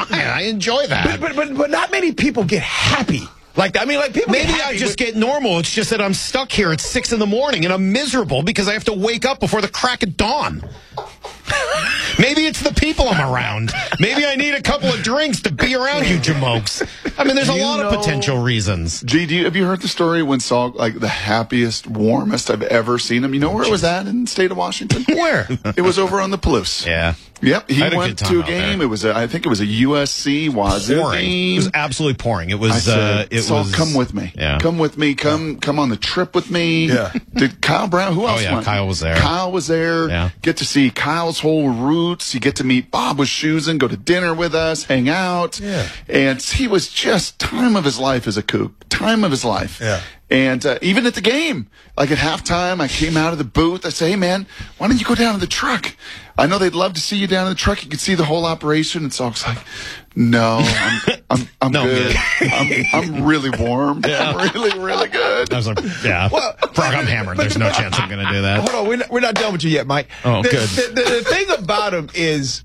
fine. I enjoy that. But not many people get happy. Like people. Maybe I just get normal. It's just that I'm stuck here at 6 in the morning and I'm miserable because I have to wake up before the crack of dawn. Maybe it's the people I'm around. Maybe I need a couple of drinks to be around you jamokes. I mean, there's a lot of potential reasons. G, have you heard the story when Saul, like the happiest, warmest I've ever seen him? You know where it was at in the state of Washington? Where? It was over on the Palouse. Yeah. Yep, he went to a game. There. It was, I think it was a USC Wazoo game. It was absolutely pouring. It was. I said, Saul, come with me. Yeah. Come with me. Come on the trip with me. Yeah. Did Kyle Brown? Who else? Oh yeah, went? Kyle was there. Kyle was there. Yeah. Get to see Kyle's whole roots. You get to meet Bob Wischusen, go to dinner with us, hang out. Yeah. And he was just time of his life as a kook. Time of his life. Yeah. And even at the game, like at halftime, I came out of the booth. I say, hey, man, why don't you go down to the truck? I know they'd love to see you down in the truck. You could see the whole operation. And so I was like, no, I'm No, good. I'm really warm. Yeah. I'm really, really good. I was like, yeah. Well, Frog, I'm hammered. There's no chance I'm going to do that. Hold on, we're not done with you yet, Mike. Oh, good. The thing about him is,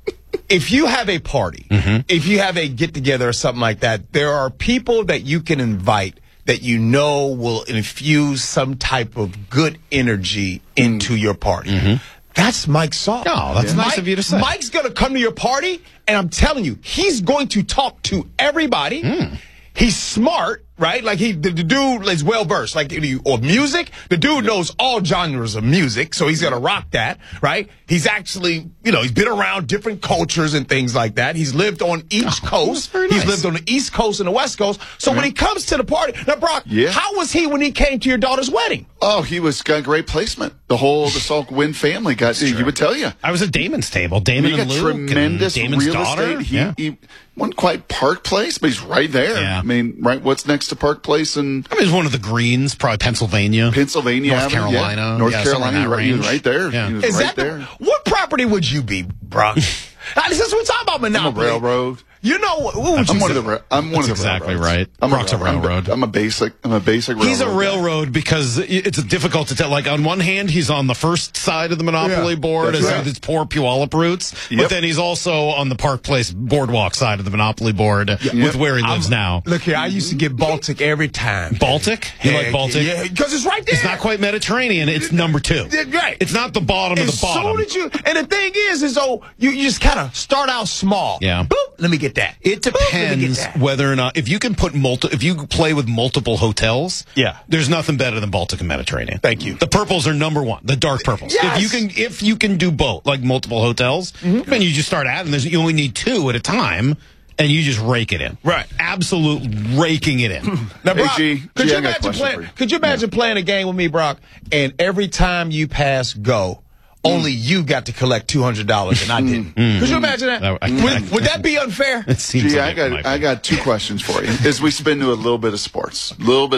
if you have a party, if you have a get-together or something like that, there are people that you can invite that you know will infuse some type of good energy into your party. That's Mike Saul. Oh, that's nice of you to say. Mike's going to come to your party, and I'm telling you, he's going to talk to everybody. He's smart, right? Like the dude is well versed. Like or music, the dude knows all genres of music, so he's gonna rock that, right? He's actually, he's been around different cultures and things like that. He's lived on each coast. Very nice. He's lived on the East Coast and the West Coast. So when he comes to the party, now Brock, how was he when he came to your daughter's wedding? Oh, he got great placement. The Salk Wynn family got. He would tell you. I was at Damon's table. Damon He got and Luke tremendous and Damon's real daughter. estate. He wasn't quite Park Place, but he's right there. Yeah. I mean, right. What's next to Park Place and I mean, it's one of the greens, probably Pennsylvania, North Avenue, Carolina, North Carolina. He was right there. Yeah. He was Is right that there. what property would you be, Brock? Since we're talking about I'm a Monopoly, railroad. you know what would you I'm one say? of the. I'm one That's of the exactly railroads. right. Brock's a railroad. I'm a basic railroad. He's a guy. railroad because it's difficult to tell. Like, on one hand, he's on the first side of the Monopoly board That's as right. his poor Puyallup roots, Yep. but then he's also on the Park Place boardwalk side of the Monopoly board with where he lives now. Look here, I used to get Baltic every time. Baltic? You like Baltic? Yeah, because it's right there. It's not quite Mediterranean. It's number 2. Right. It's not the bottom of the bottom. And the thing is you just kind of start out small. Yeah. Boop, let me get that. It depends whether or not if you can put if you play with multiple hotels. Yeah. There's nothing better than Baltic and Mediterranean. Thank you. The purples are number 1. The dark purples. Yes. If you can do both, like multiple hotels, then you just start adding. You only need 2 at a time. And you just rake it in. Right. Absolute raking it in. Now, Brock, G, could you I got a question for you. Could you imagine playing a game with me, Brock, and every time you pass go, only you got to collect $200 and I didn't? Could you imagine that? Would that be unfair? It seems Gee, like I got 2 questions for you. As we spin to a little bit of sports.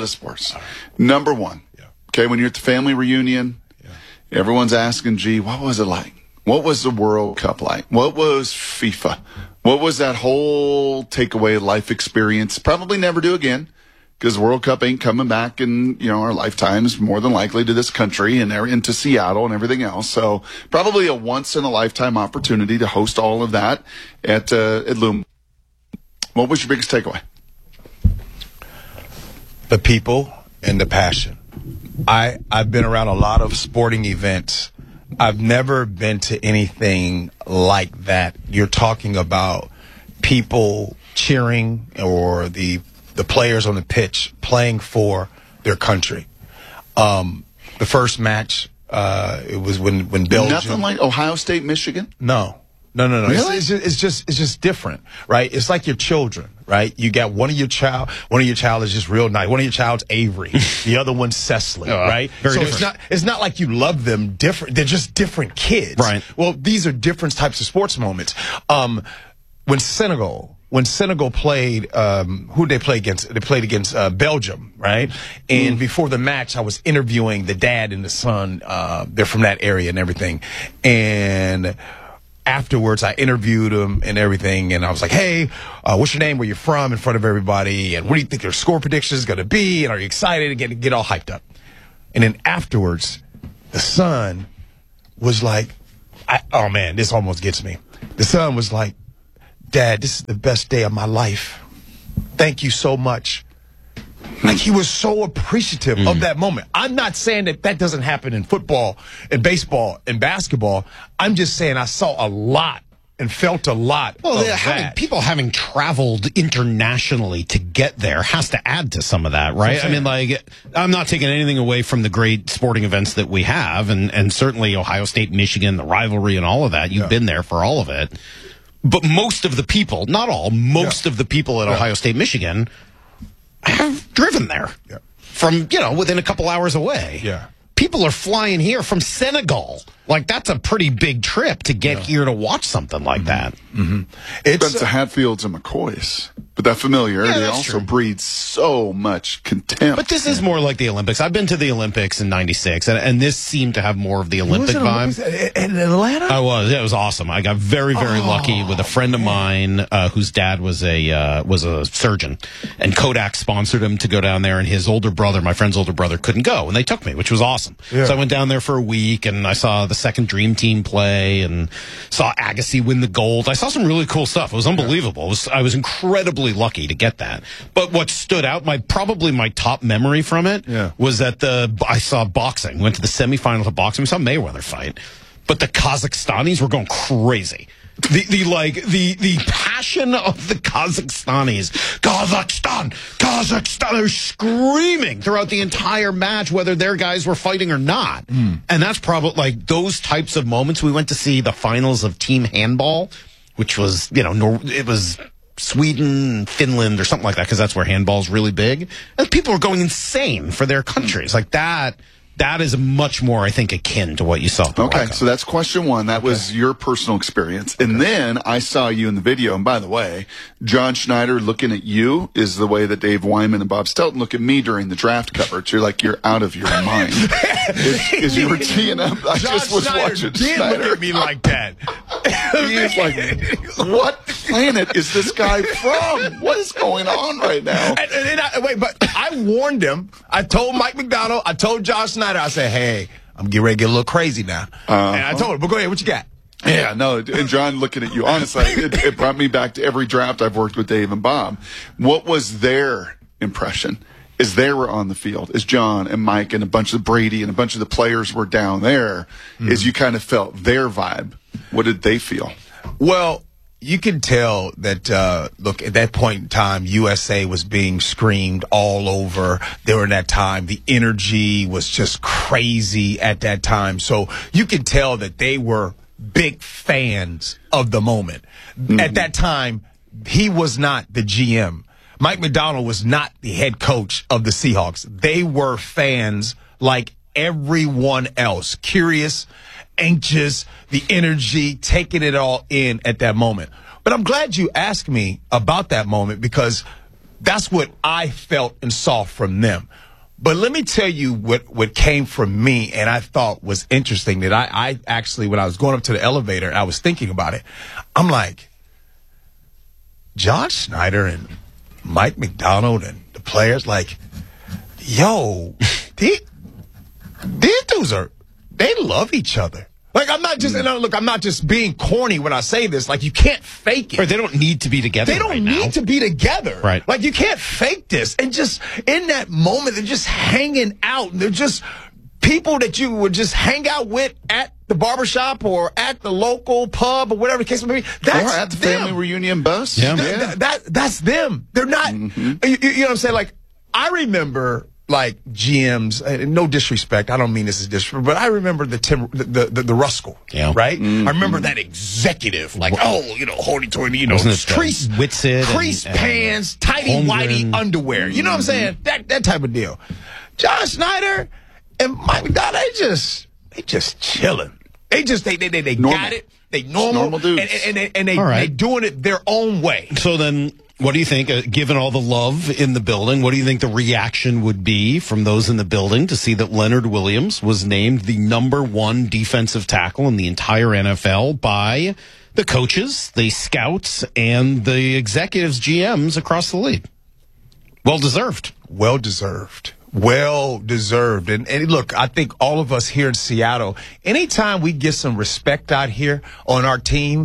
Number 1. Okay, when you're at the family reunion, everyone's asking, gee, what was it like? What was the World Cup like? What was FIFA? What was that whole takeaway life experience? Probably never do again, because the World Cup ain't coming back in our lifetimes, more than likely, to this country and into Seattle and everything else. So probably a once in a lifetime opportunity to host all of that at Lumen. What was your biggest takeaway? The people and the passion. I've been around a lot of sporting events. I've never been to anything like that. You're talking about people cheering or the players on the pitch playing for their country. The first match, it was when Belgium. Nothing like Ohio State, Michigan? No. Really? It's just different, right? It's like your children, right? You got one of your child is just real nice. One of your child's Avery, the other one's Cecily, right? Very so different. it's not like you love them different. They're just different kids, right? Well, these are different types of sports moments. When Senegal played, who did they play against? They played against Belgium, right? And before the match, I was interviewing the dad and the son. They're from that area and everything, and afterwards, I interviewed him and everything, and I was like, hey, what's your name, where you're from, in front of everybody, and what do you think your score prediction is going to be, and are you excited to get all hyped up? And then afterwards, the son was like, oh man, this almost gets me. The son was like, Dad, this is the best day of my life. Thank you so much. Like, he was so appreciative of that moment. I'm not saying that doesn't happen in football, in baseball, in basketball. I'm just saying I saw a lot and felt a lot of that. People having traveled internationally to get there has to add to some of that, right? I mean, like, I'm not taking anything away from the great sporting events that we have, and certainly Ohio State, Michigan, the rivalry and all of that. You've been there for all of it. But most of the people, not all, most of the people at Ohio State, Michigan have driven there from, within a couple hours away. Yeah. People are flying here from Senegal. Like, that's a pretty big trip to get here to watch something like that. It's the Hatfields and McCoys. But that familiarity also breeds so much contempt. But this is more like the Olympics. I've been to the Olympics in '96, and this seemed to have more of the Olympic vibe. In Atlanta? I was. Yeah, it was awesome. I got very, very lucky with a friend of mine whose dad was a surgeon, and Kodak sponsored him to go down there. And his older brother, my friend's older brother, couldn't go, and they took me, which was awesome. Yeah. So I went down there for a week, and I saw the second Dream Team play, and saw Agassi win the gold. I saw some really cool stuff. It was unbelievable. I was incredibly lucky to get that. But what stood out, probably my top memory from it was that I saw boxing. Went to the semifinals of boxing. We saw Mayweather fight, but the Kazakhstanis were going crazy. The passion of the Kazakhstanis, Kazakhstan, they're screaming throughout the entire match, whether their guys were fighting or not. And that's probably like those types of moments. We went to see the finals of team handball, which was, it was Sweden, Finland, or something like that, because that's where handball's really big. And people are going insane for their countries. Like that is much more, I think, akin to what you saw. Okay, so that's question one. That was your personal experience. And then I saw you in the video. And by the way, John Schneider looking at you is the way that Dave Wyman and Bob Stelton look at me during the draft coverage. You're like, you're out of your mind. Because you were teeing up. I John just was Schneider watching did Schneider. look at me like that. He's like, what planet is this guy from? What is going on right now? But I warned him. I told Mike McDonald. I told John Schneider. I said, hey, I'm getting ready to get a little crazy now. And I told him, but go ahead, what you got? Yeah, no, and John looking at you, honestly, it brought me back to every draft I've worked with Dave and Bob. What was their impression as they were on the field, as John and Mike and a bunch of Brady and a bunch of the players were down there, as you kind of felt their vibe? What did they feel? Well, you can tell that, look, at that point in time, USA was being screamed all over. During that time, the energy was just crazy at that time. So you can tell that they were big fans of the moment. At that time, he was not the GM. Mike McDonald was not the head coach of the Seahawks. They were fans like everyone else, curious, anxious, the energy, taking it all in at that moment. But I'm glad you asked me about that moment, because that's what I felt and saw from them. But let me tell you what came from me and I thought was interesting, that I actually, when I was going up to the elevator, I was thinking about it. I'm like, John Schneider and Mike McDonald and the players, like, yo, these dudes they love each other. Like, I'm not just, and look, I'm not just being corny when I say this. Like, you can't fake it. Right, they don't need to be together. They don't need to be together. Right. Like, you can't fake this. And just in that moment, they're just hanging out. They're just people that you would just hang out with at the barbershop or at the local pub or whatever the case may be. That's or at the them. family reunion bus. Yeah. That's them. They're not, you know what I'm saying? Like, I remember, like, GMs, and no disrespect, I don't mean this as disrespect, but I remember the Ruskell, right? I remember that executive, like, hoity-toity, crease pants, tighty-whitey underwear. You know what I'm saying? That type of deal. John Schneider and Mike McDonald, they just chilling. They got it. They normal dudes. And they doing it their own way. So then, what do you think, given all the love in the building, what do you think the reaction would be from those in the building to see that Leonard Williams was named the #1 defensive tackle in the entire NFL by the coaches, the scouts, and the executives, GMs across the league? Well-deserved. Well-deserved. Well-deserved. And look, I think all of us here in Seattle, anytime we get some respect out here on our team,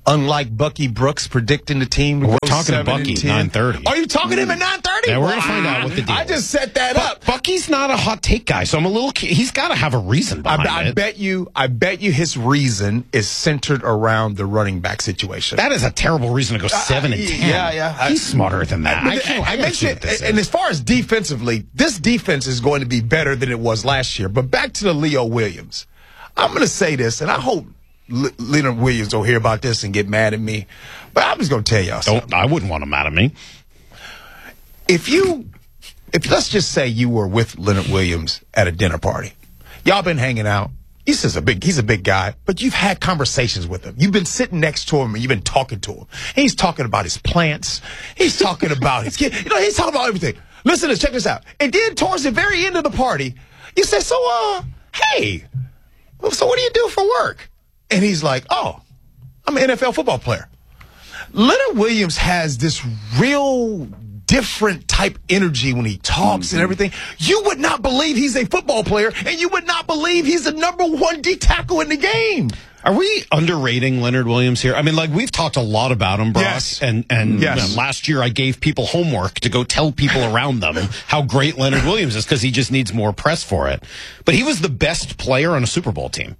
unlike Bucky Brooks predicting the team. We're talking to Bucky 9:30. Are you talking to him at 9:30? Yeah, we're gonna find out what the deal. I just set that up. Bucky's not a hot take guy, so I'm a little. He's got to have a reason behind it. I bet you his reason is centered around the running back situation. That is a terrible reason to go 7 and 10. Yeah. He's smarter than that. And as far as defensively, this defense is going to be better than it was last year. But back to the Leo Williams. I'm going to say this, and I hope Leonard Williams will hear about this and get mad at me. But I'm just going to tell y'all something. I wouldn't want him mad at me. If let's just say you were with Leonard Williams at a dinner party. Y'all been hanging out. He's a big guy, but you've had conversations with him. You've been sitting next to him and you've been talking to him. He's talking about his plants. He's talking about his kid. He's talking about everything. Listen to this, check this out. And then towards the very end of the party, you say, hey, so what do you do for work? And he's like, oh, I'm an NFL football player. Leonard Williams has this real different type energy when he talks and everything. You would not believe he's a football player, and you would not believe he's the #1 D tackle in the game. Are we underrating Leonard Williams here? I mean, like, we've talked a lot about him, Brock. Yes. And Yes. Last year I gave people homework to go tell people around them how great Leonard Williams is because he just needs more press for it. But he was the best player on a Super Bowl team.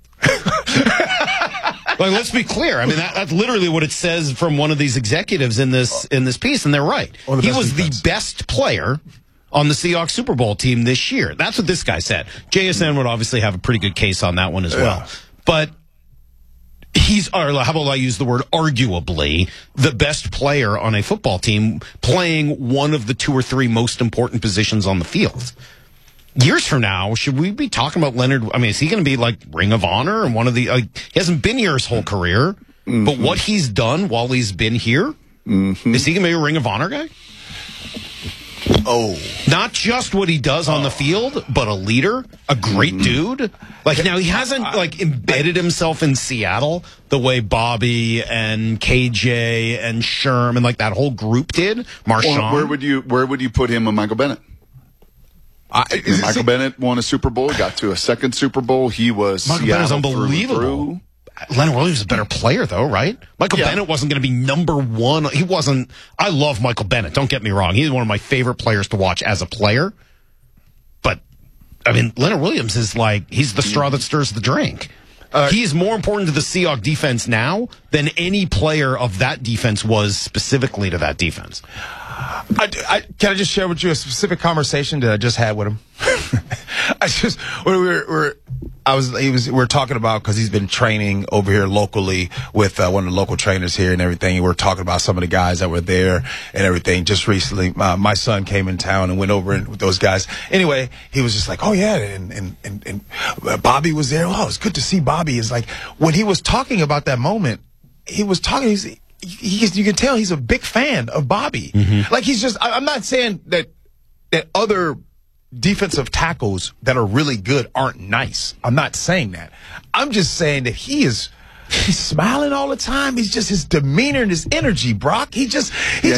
Like, let's be clear. I mean, that's literally what it says from one of these executives in this piece, and they're right. He was the best player on the Seahawks Super Bowl team this year. That's what this guy said. JSN would obviously have a pretty good case on that one as well. But or how about I use the word arguably, the best player on a football team playing one of the 2 or 3 most important positions on the field. Years from now, should we be talking about Leonard? I mean, is he going to be like Ring of Honor and one of the? He hasn't been here his whole career, but what he's done while he's been here, is he going to be a Ring of Honor guy? Oh, not just what he does on the field, but a leader, a great dude. Like, now he hasn't embedded himself in Seattle the way Bobby and KJ and Sherm and like that whole group did. Marshawn. Where would you put him with Michael Bennett? Michael Bennett won a Super Bowl, got to a second Super Bowl. He was Michael Bennett's unbelievable. Leonard Williams is a better player, though, right? Michael Bennett wasn't going to be #1. He wasn't. I love Michael Bennett. Don't get me wrong. He's one of my favorite players to watch as a player. But, I mean, Leonard Williams is like, he's the straw that stirs the drink. He is more important to the Seahawks defense now than any player of that defense was specifically to that defense. Can I just share with you a specific conversation that I just had with him? We were talking about, because he's been training over here locally with one of the local trainers here and everything. And we were talking about some of the guys that were there and everything. Just recently, my son came in town and went over with those guys. Anyway, he was just like, oh yeah, and Bobby was there. Oh, it's good to see Bobby. Is like, when he was talking about that moment, he was talking. You can tell he's a big fan of Bobby. Like, he's just. I'm not saying that other defensive tackles that are really good aren't nice. I'm not saying that. I'm just saying that he's smiling all the time. He's just, his demeanor and his energy, Brock. He's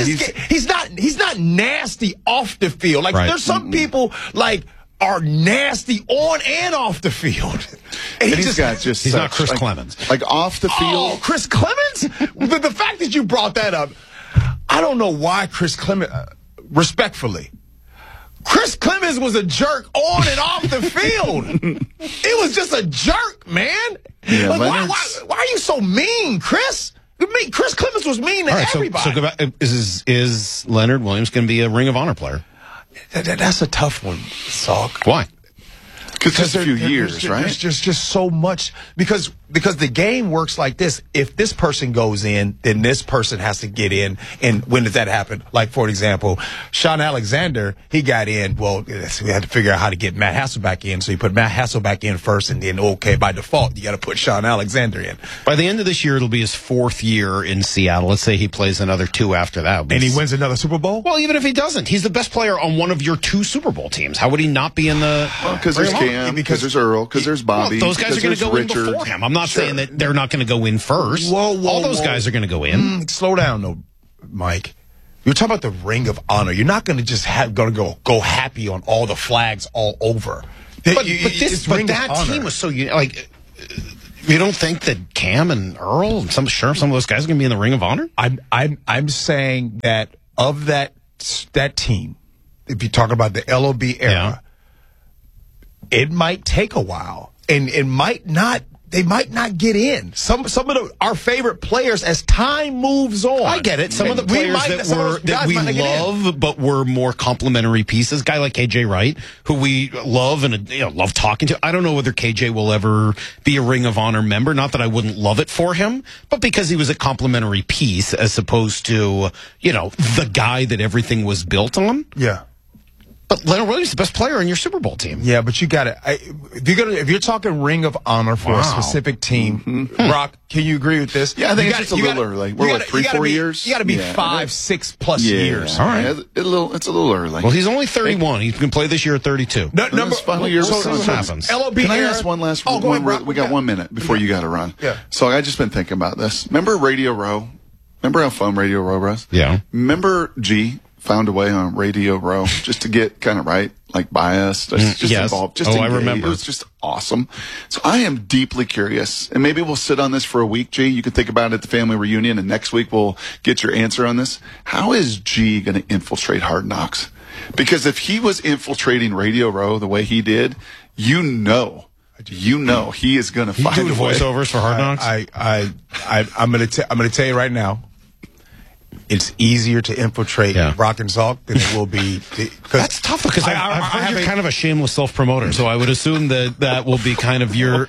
not nasty off the field. Like, there's some people like are nasty on and off the field. And he's not Chris Clemens. Like, off the field. Oh, Chris Clemens? the fact that you brought that up, I don't know why Chris Clemens, respectfully, Chris Clemens was a jerk on and off the field. It was just a jerk, man. Yeah, like, why are you so mean, Chris? Chris Clemens was mean to everybody. So go back. Is Leonard Williams going to be a Ring of Honor player? That's a tough one, Salk. Why? Because there's a few years, right? There's just so much, because the game works like this. If this person goes in, then this person has to get in. And when does that happen? Like, for example, Sean Alexander, he got in. Well, we had to figure out how to get Matt Hasselbeck in. So you put Matt Hasselbeck in first, and then, okay, by default, you got to put Sean Alexander in. By the end of this year, it'll be his 4th year in Seattle. Let's say he plays another 2 after that. And he wins another Super Bowl? Well, even if he doesn't, he's the best player on one of your 2 Super Bowl teams. How would he not be in the... Because there's Cam, because there's Earl, because there's Bobby. Well, those guys are going to go Richard. in before him. I'm not saying that they're not going to go in first. All those guys are going to go in. Slow down, though, Mike. You're talking about the Ring of Honor. You're not going to just go happy on all the flags all over. But that team was so like. You don't think that Cam and Earl and some of those guys are going to be in the Ring of Honor? I'm saying that of that team, if you talk about the LOB era, it might take a while, and it might not. They might not get in. Some of our favorite players, as time moves on. I get it. Some of the players that we love, but were more complimentary pieces. Guy like KJ Wright, who we love and love talking to. I don't know whether KJ will ever be a Ring of Honor member. Not that I wouldn't love it for him, but because he was a complimentary piece as opposed to the guy that everything was built on. Yeah. But Leonard Williams is the best player on your Super Bowl team. Yeah, but you got to if you're talking Ring of Honor for a specific team, Brock, can you agree with this? Yeah, I think it's just a little early. We're 3-4 years. You got to be 5-6 plus years. All right, it's a little early. Well, he's only 31. He can play this year at 32. Final year. What happens? LOB Can I ask one last? Oh, go ahead, Brock. We got 1 minute before you got to run. Yeah. So I just been thinking about this. Remember Radio Row? Remember how fun Radio Row was? Yeah. Remember G found a way on Radio Row just to get kind of right, like biased, just involved. Just I remember. It was just awesome. So I am deeply curious, and maybe we'll sit on this for a week, G. You can think about it at the family reunion, and next week we'll get your answer on this. How is G going to infiltrate Hard Knocks? Because if he was infiltrating Radio Row the way he did, he is going to find doing voiceovers for Hard Knocks. I'm going to tell you right now. It's easier to infiltrate Brock and Salk than it will be. That's tough because I've heard you're kind of a shameless self-promoter, so I would assume that will be kind of your.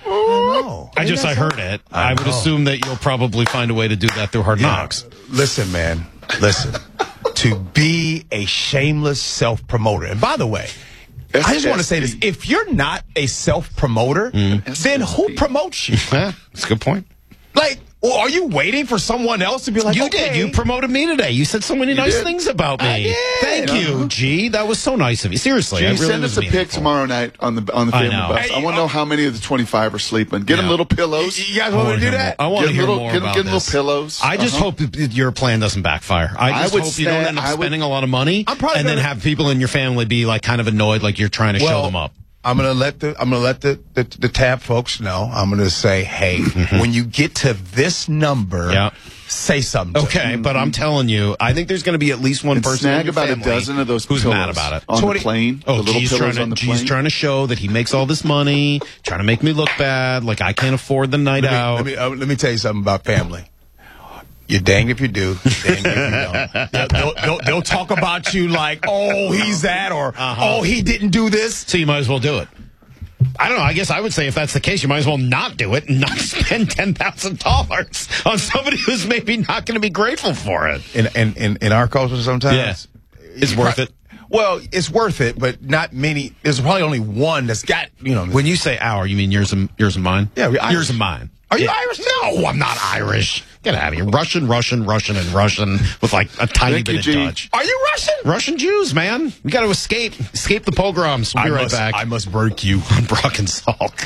I heard it. I would assume that you'll probably find a way to do that through Hard Knocks. Listen, man. Listen. To be a shameless self-promoter, and by the way, I just want to say this: if you're not a self-promoter, then who promotes you? That's a good point. Well, are you waiting for someone else to be like, you did. You promoted me today. You said so many nice things about me. I did. Thank you, G. That was so nice of you. Seriously, G, I really send us a pic tomorrow night on the family bus. I want to know how many of the 25 are sleeping. Get them little pillows. You guys want to do that? I want to hear more about Get them this. little pillows. I just hope that your plan doesn't backfire. I hope you don't end up spending a lot of money and then have people in your family be like kind of annoyed, like you're trying to show them up. I'm gonna let the tab folks know. I'm gonna say, hey, when you get to this number, say something. Okay, but I'm telling you, I think there's going to be at least one person snag in your about family a dozen of those who's pillows mad about it on the plane. Oh, the little G's pillows on the plane. G's trying to show that he makes all this money, trying to make me look bad, like I can't afford the night out. Let me tell you something about family. You're danged if you do, danged if you don't. They'll talk about you like, oh, he's that, or oh, he didn't do this. So you might as well do it. I don't know. I guess I would say if that's the case, you might as well not do it and not spend $10,000 on somebody who's maybe not going to be grateful for it. In our culture, sometimes, it's worth it. Well, it's worth it, but not many. There's probably only one that's got When you say our, you mean yours and mine? Yeah, yours and mine. Are you Irish? No, I'm not Irish. Get out of here. Russian with like a tiny bit of Dutch. Are you Russian? Russian Jews, man. We got to escape the pogroms. We'll be right back. I must break you on Brock and Salk.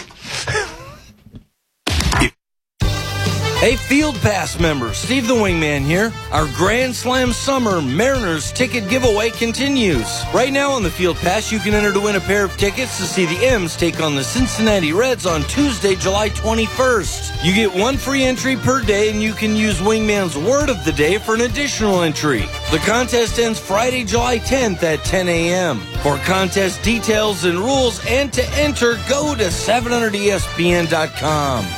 Hey, Field Pass members, Steve the Wingman here. Our Grand Slam Summer Mariners ticket giveaway continues. Right now on the Field Pass, you can enter to win a pair of tickets to see the M's take on the Cincinnati Reds on Tuesday, July 21st. You get one free entry per day, and you can use Wingman's word of the day for an additional entry. The contest ends Friday, July 10th at 10 a.m. For contest details and rules and to enter, go to 700ESPN.com.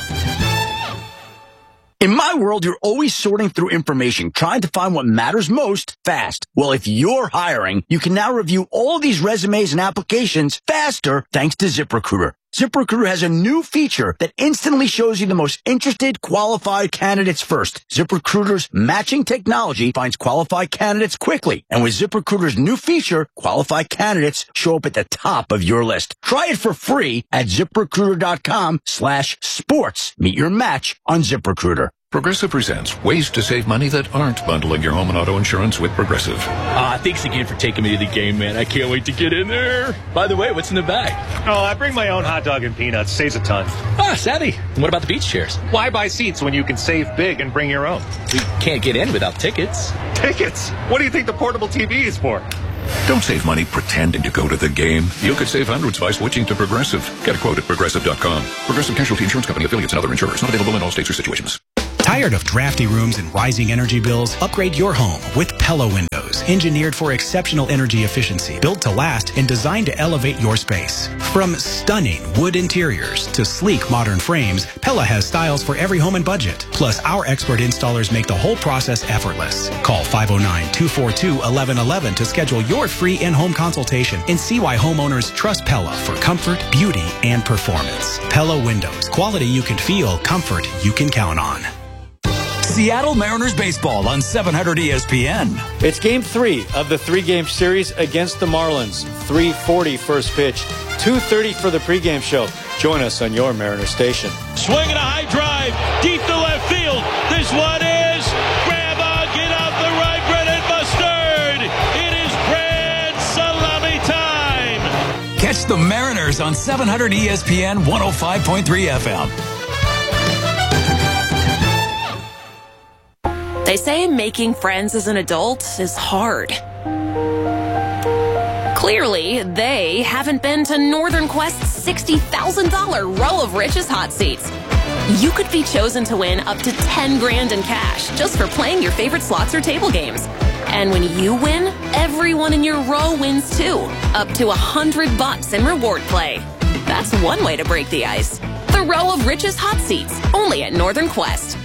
In my world, you're always sorting through information, trying to find what matters most fast. Well, if you're hiring, you can now review all these resumes and applications faster thanks to ZipRecruiter. ZipRecruiter has a new feature that instantly shows you the most interested, qualified candidates first. ZipRecruiter's matching technology finds qualified candidates quickly. And with ZipRecruiter's new feature, qualified candidates show up at the top of your list. Try it for free at ZipRecruiter.com/sports. Meet your match on ZipRecruiter. Progressive presents ways to save money that aren't bundling your home and auto insurance with Progressive. Thanks again for taking me to the game, man. I can't wait to get in there. By the way, what's in the bag? Oh, I bring my own hot dog and peanuts. Saves a ton. Savvy. And what about the beach chairs? Why buy seats when you can save big and bring your own? We can't get in without tickets. Tickets? What do you think the portable TV is for? Don't save money pretending to go to the game. You could save hundreds by switching to Progressive. Get a quote at Progressive.com. Progressive Casualty Insurance Company, affiliates, and other insurers. Not available in all states or situations. Tired of drafty rooms and rising energy bills? Upgrade your home with Pella Windows. Engineered for exceptional energy efficiency, built to last, and designed to elevate your space. From stunning wood interiors to sleek modern frames, Pella has styles for every home and budget. Plus, our expert installers make the whole process effortless. Call 509-242-1111 to schedule your free in-home consultation and see why homeowners trust Pella for comfort, beauty, and performance. Pella Windows. Quality you can feel, comfort you can count on. Seattle Mariners baseball on 700 ESPN. It's Game 3 of the 3-game series against the Marlins. 3:40 first pitch, 2:30 for the pregame show. Join us on your Mariner station. Swinging a high drive, deep to left field. This one is grab on, get out the right, Brennan Mustard. It is grand salami time. Catch the Mariners on 700 ESPN 105.3 FM. They say making friends as an adult is hard. Clearly, they haven't been to Northern Quest's $60,000 Row of Riches hot seats. You could be chosen to win up to $10,000 in cash just for playing your favorite slots or table games. And when you win, everyone in your row wins too, up to $100 in reward play. That's one way to break the ice. The Row of Riches hot seats, only at Northern Quest.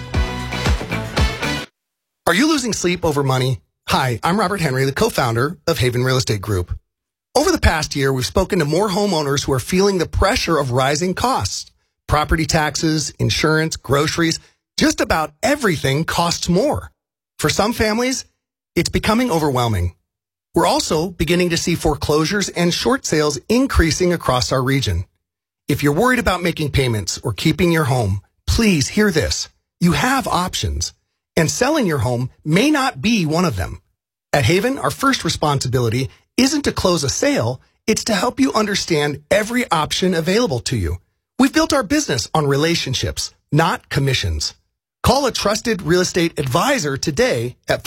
Are you losing sleep over money? Hi, I'm Robert Henry, the co-founder of Haven Real Estate Group. Over the past year, we've spoken to more homeowners who are feeling the pressure of rising costs. Property taxes, insurance, groceries, just about everything costs more. For some families, it's becoming overwhelming. We're also beginning to see foreclosures and short sales increasing across our region. If you're worried about making payments or keeping your home, please hear this. You have options. And selling your home may not be one of them. At Haven, our first responsibility isn't to close a sale, it's to help you understand every option available to you. We've built our business on relationships, not commissions. Call a trusted real estate advisor today at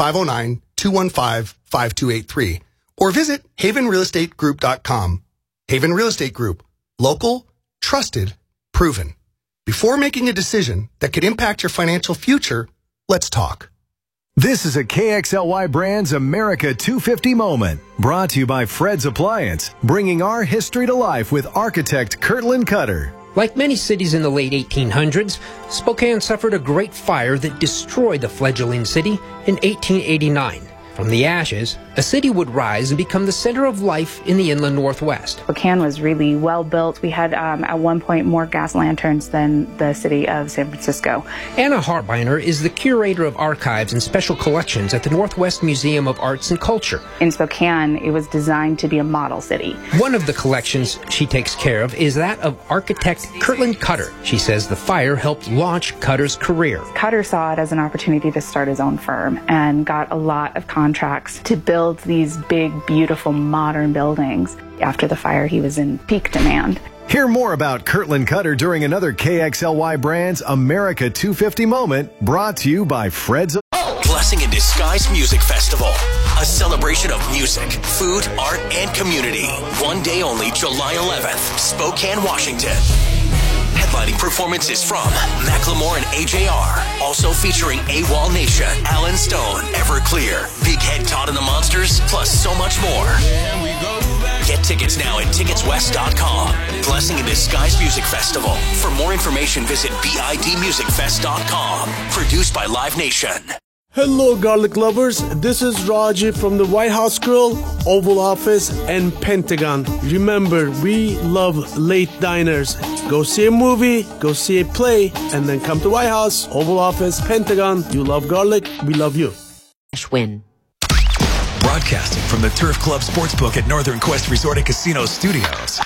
509-215-5283 or visit havenrealestategroup.com. Haven Real Estate Group. Local, trusted, proven. Before making a decision that could impact your financial future, let's talk. This is a KXLY Brands America 250 moment, brought to you by Fred's Appliance, bringing our history to life with architect Kirtland Cutter. Like many cities in the late 1800s, Spokane suffered a great fire that destroyed the fledgling city in 1889. From the ashes, a city would rise and become the center of life in the inland Northwest. Spokane was really well built. We had, at one point, more gas lanterns than the city of San Francisco. Anna Hartbeiner is the curator of archives and special collections at the Northwest Museum of Arts and Culture. In Spokane, it was designed to be a model city. One of the collections she takes care of is that of architect Kirtland Cutter. She says the fire helped launch Cutter's career. Cutter saw it as an opportunity to start his own firm and got a lot of contracts to build these big, beautiful, modern buildings. After the fire, he was in peak demand. Hear more about Kirtland Cutter during another KXLY Brands America 250 moment, brought to you by Fred's. Blessing in Disguise Music Festival. A celebration of music, food, art, and community. One day only, July 11th, Spokane, Washington. Headlining performances from Macklemore and AJR. Also featuring AWOL Nation, Alan Stone, Everclear, Big Head Todd and the Monsters, plus so much more. Get tickets now at ticketswest.com. Blessing in Disguise Music Festival. For more information, visit bidmusicfest.com. Produced by Live Nation. Hello, garlic lovers. This is Raji from the White House Grill, Oval Office, and Pentagon. Remember, we love late diners. Go see a movie, go see a play, and then come to White House, Oval Office, Pentagon. You love garlic, we love you. Win. Broadcasting from the Turf Club Sportsbook at Northern Quest Resort and Casino Studios.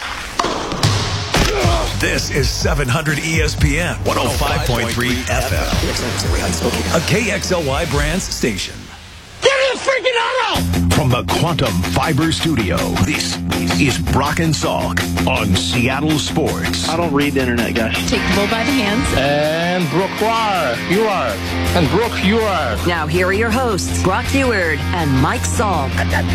This is 700 ESPN 105.3 FM. A KXLY Brands station. Get in the freaking auto! From the Quantum Fiber Studio, this is Brock and Salk on Seattle Sports. I don't read the internet, guys. Take the bull by the hands. And Brooke, you are. And Brooke, you are. Now, here are your hosts, Brock Huard and Mike Salk.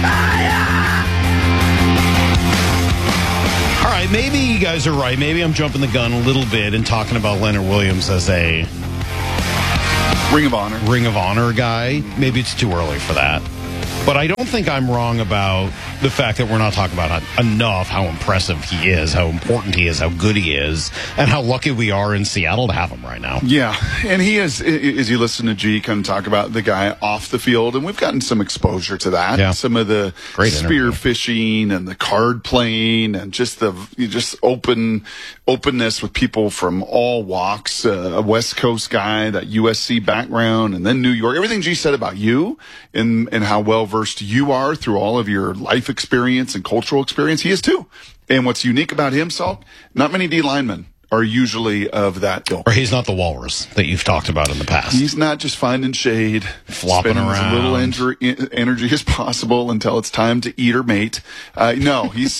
All right, maybe you guys are right. Maybe I'm jumping the gun a little bit and talking about Leonard Williams as a Ring of Honor guy. Maybe it's too early for that. But I don't think I'm wrong about the fact that we're not talking about enough how impressive he is, how important he is, how good he is, and how lucky we are in Seattle to have him right now. Yeah, and he is, as you listen to G kind of talk about the guy off the field, and we've gotten some exposure to that. Yeah. Some of the spear fishing and the card playing and just openness with people from all walks, a West Coast guy, that USC background, and then New York. Everything G said about you and how well-versed you are through all of your life experience and cultural experience, he is too. And what's unique about him, Salk, not many D linemen are usually of that ilk. Or he's not the walrus that you've talked about in the past. He's not just finding shade, flopping around, as little energy as possible until it's time to eat or mate. No, he's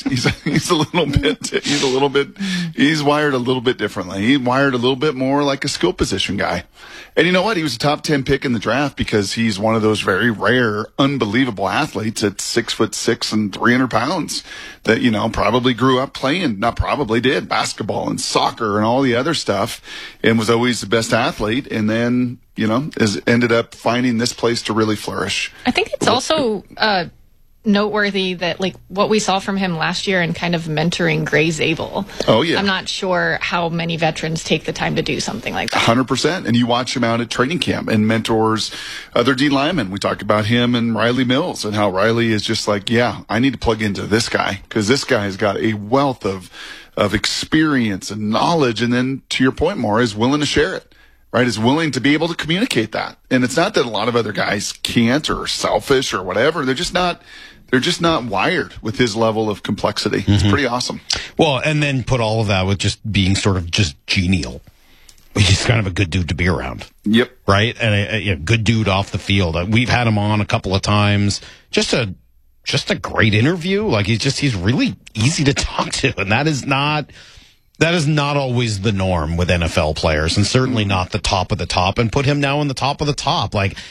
wired a little bit differently. He's wired a little bit more like a skill position guy. And you know what? He was a top 10 pick in the draft because he's one of those very rare, unbelievable athletes at 6'6" and 300 pounds that, probably grew up playing, did basketball and soccer and all the other stuff and was always the best athlete. And then, ended up finding this place to really flourish. I think it's also, noteworthy that what we saw from him last year and kind of mentoring Gray Zabel. Oh yeah. I'm not sure how many veterans take the time to do something like that. 100%. And you watch him out at training camp and mentors other D linemen. We talked about him and Riley Mills and how Riley is just I need to plug into this guy because this guy has got a wealth of experience and knowledge. And then to your point, more is willing to share it. Right, is willing to be able to communicate that. And it's not that a lot of other guys can't or are selfish or whatever. They're just not wired with his level of complexity. It's pretty awesome. Well, and then put all of that with just being sort of just genial. He's kind of a good dude to be around. Yep. Right? And a good dude off the field. We've had him on a couple of times. Just a great interview. He's really easy to talk to. And that is not always the norm with NFL players, and certainly not the top of the top, and put him now in the top of the top.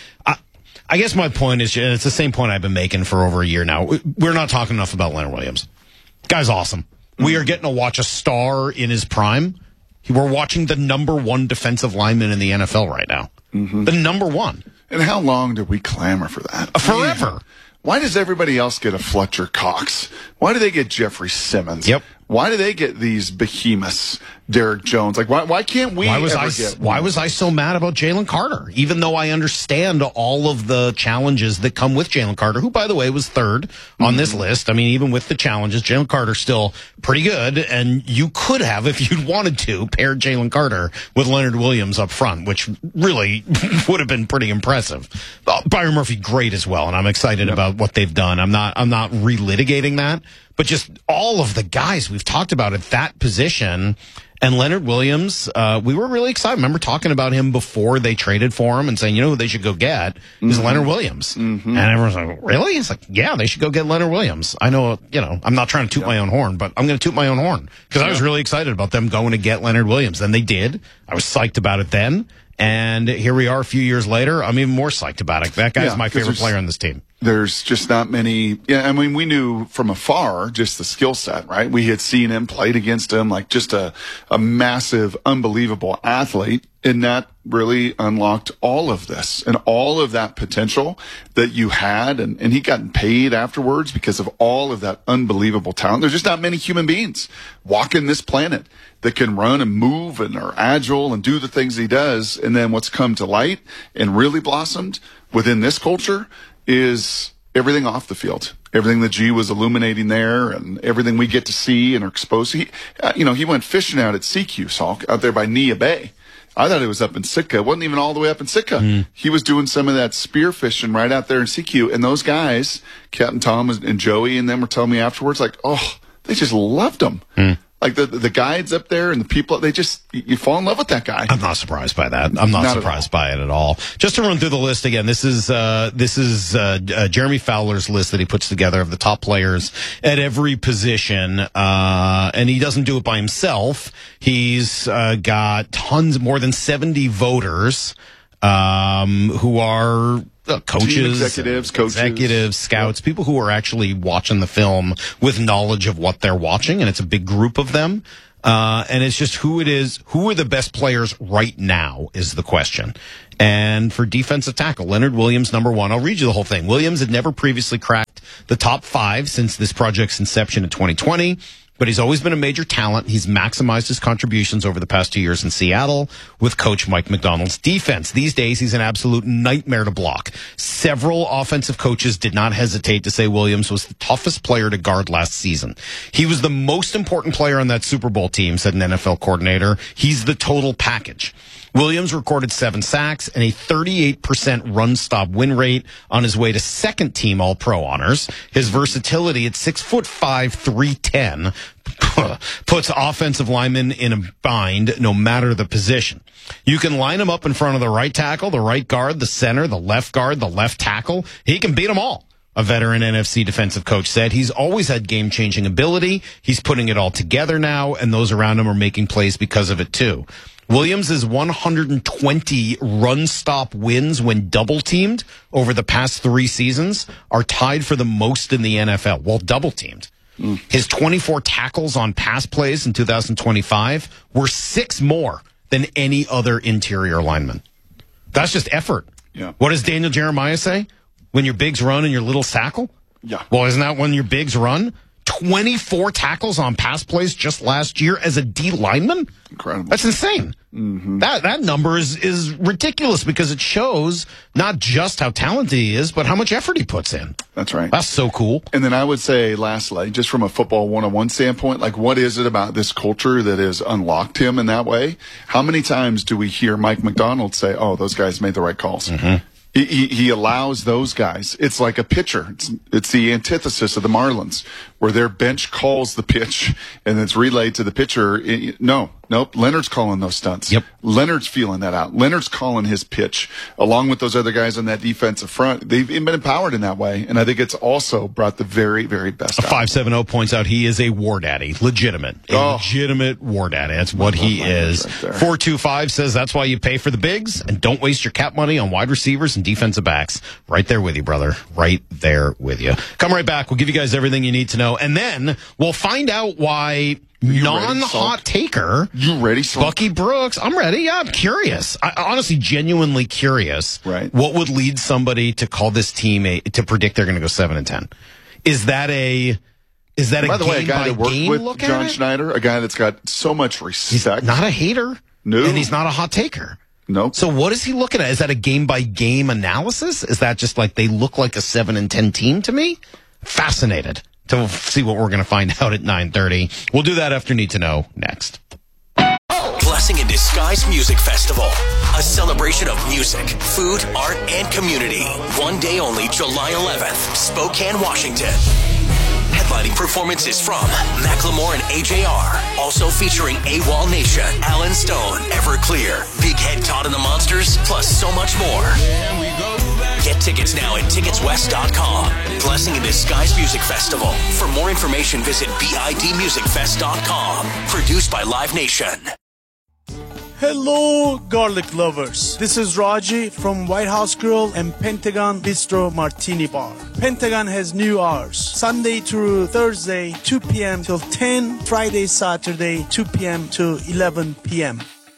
I guess my point is, and it's the same point I've been making for over a year now, we're not talking enough about Leonard Williams. Guy's awesome. We are getting to watch a star in his prime. We're watching the number one defensive lineman in the NFL right now. The number one. And how long did we clamor for that? Forever. Why does everybody else get a Fletcher Cox? Why do they get Jeffrey Simmons? Yep. Why do they get these behemoths, Derek Jones? Why can't we Why was I so mad about Jalen Carter? Even though I understand all of the challenges that come with Jalen Carter, who, by the way, was third on this list. I mean, even with the challenges, Jalen Carter's still pretty good, and you could have, if you'd wanted to, paired Jalen Carter with Leonard Williams up front, which really would have been pretty impressive. Byron Murphy, great as well, and I'm excited about what they've done. I'm not relitigating that. But just all of the guys we've talked about at that position, and Leonard Williams, we were really excited. I remember talking about him before they traded for him and saying, who they should go get is Leonard Williams. And everyone's like, really? It's yeah, they should go get Leonard Williams. I know, I'm not trying to toot my own horn, but I'm going to toot my own horn because I was really excited about them going to get Leonard Williams. And they did. I was psyched about it then. And here we are a few years later. I'm even more psyched about it. That guy's my favorite player on this team. There's just not many. Yeah, I mean, we knew from afar just the skill set, right? We had seen him, played against him, just a massive, unbelievable athlete. And that really unlocked all of this and all of that potential that you had. And he got paid afterwards because of all of that unbelievable talent. There's just not many human beings walking this planet that can run and move and are agile and do the things he does. And then what's come to light and really blossomed within this culture is everything off the field. Everything that G was illuminating there and everything we get to see and are exposed to. He went fishing out at CQ, Salk, out there by Nia Bay. I thought it was up in Sitka. It wasn't even all the way up in Sitka. He was doing some of that spear fishing right out there in CQ. And those guys, Captain Tom and Joey and them were telling me afterwards, they just loved him. Like the guides up there and the people, you fall in love with that guy. I'm not surprised by that. I'm not surprised by it at all. Just to run through the list again, this is Jeremy Fowler's list that he puts together of the top players at every position. And he doesn't do it by himself. He's got more than 70 voters who are coaches, executives, scouts, people who are actually watching the film with knowledge of what they're watching, and it's a big group of them. And it's just who are the best players right now is the question. And for defensive tackle, Leonard Williams, number 1. I'll read you the whole thing. Williams had never previously cracked the top 5 since this project's inception in 2020. But he's always been a major talent. He's maximized his contributions over the past 2 years in Seattle with coach Mike Macdonald's defense. These days, he's an absolute nightmare to block. Several offensive coaches did not hesitate to say Williams was the toughest player to guard last season. He was the most important player on that Super Bowl team, said an NFL coordinator. He's the total package. Williams recorded 7 sacks and a 38% run-stop win rate on his way to second-team All-Pro honors. His versatility at 6'5", 310 puts offensive linemen in a bind no matter the position. You can line him up in front of the right tackle, the right guard, the center, the left guard, the left tackle. He can beat them all. A veteran NFC defensive coach said he's always had game-changing ability. He's putting it all together now, and those around him are making plays because of it, too. Williams' 120 run-stop wins when double-teamed over the past 3 seasons are tied for the most in the NFL, while double-teamed. His 24 tackles on pass plays in 2025 were 6 more than any other interior lineman. That's just effort. Yeah. What does Daniel Jeremiah say? When your bigs run and your little sackle? Yeah. Well, isn't that when your bigs run? 24 tackles on pass plays just last year as a D lineman? Incredible. That's insane. Mm-hmm. That number is ridiculous because it shows not just how talented he is, but how much effort he puts in. That's right. That's so cool. And then I would say, lastly, just from a football 101 standpoint, like what is it about this culture that has unlocked him in that way? How many times do we hear Mike Macdonald say, oh, those guys made the right calls? Mm-hmm. He allows those guys. It's like a pitcher. It's the antithesis of the Marlins, where their bench calls the pitch and it's relayed to the pitcher. Nope. Leonard's calling those stunts. Yep. Leonard's feeling that out. Leonard's calling his pitch along with those other guys on that defensive front. They've been empowered in that way, and I think it's also brought the very, very best out. 570 points out he is a war daddy, legitimate war daddy. That's what he is. Right 425 says that's why you pay for the bigs and don't waste your cap money on wide receivers and defensive backs. Right there with you, brother. Right there with you. Come right back. We'll give you guys everything you need to know, and then we'll find out why non-hot taker. You ready, Salk? Bucky Brooks. I'm ready. Yeah, I'm curious. I honestly, genuinely curious. Right. What would lead somebody to call this team to predict they're going to go 7-10? Is that a by the way, a guy that worked with look John Schneider, a guy that's got so much respect. He's not a hater. No. And he's not a hot taker. Nope. So what is he looking at? Is that a game-by-game analysis? Is that just like they look like a 7-10 team to me? Fascinated to see what we're going to find out at 9:30. We'll do that after Need to Know next. Blessing in Disguise Music Festival. A celebration of music, food, art, and community. One day only, July 11th, Spokane, Washington. Headlining performances from Macklemore and AJR. Also featuring AWOL Nation, Alan Stone, Everclear, Big Head Todd and the Monsters, plus so much more. Get tickets now at ticketswest.com. Blessing in Disguise Music Festival. For more information, visit bidmusicfest.com. Produced by Live Nation. Hello, garlic lovers. This is Raji from White House Grill and Pentagon Bistro Martini Bar. Pentagon has new hours. Sunday through Thursday, 2 p.m. till 10. Friday, Saturday, 2 p.m. to 11 p.m.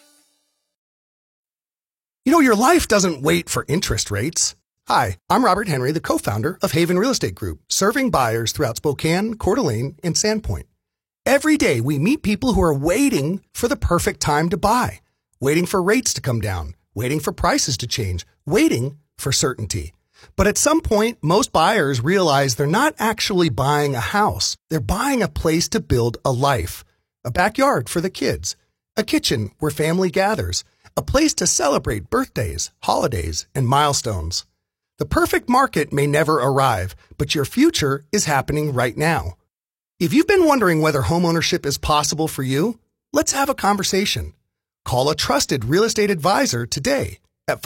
You know, your life doesn't wait for interest rates. Hi, I'm Robert Henry, the co-founder of Haven Real Estate Group, serving buyers throughout Spokane, Coeur d'Alene, and Sandpoint. Every day, we meet people who are waiting for the perfect time to buy, waiting for rates to come down, waiting for prices to change, waiting for certainty. But at some point, most buyers realize they're not actually buying a house. They're buying a place to build a life, a backyard for the kids, a kitchen where family gathers, a place to celebrate birthdays, holidays, and milestones. The perfect market may never arrive, but your future is happening right now. If you've been wondering whether homeownership is possible for you, let's have a conversation. Call a trusted real estate advisor today at